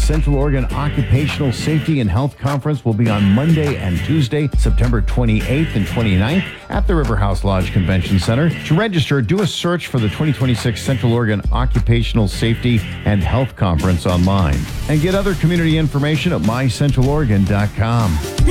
Central Oregon Occupational Safety and Health Conference will be on Monday and Tuesday, September 28th and 29th at the River House Lodge Convention Center. To register, do a search for the 2026 Central Oregon Occupational Safety and Health Conference online and get other community information at mycentraloregon.com.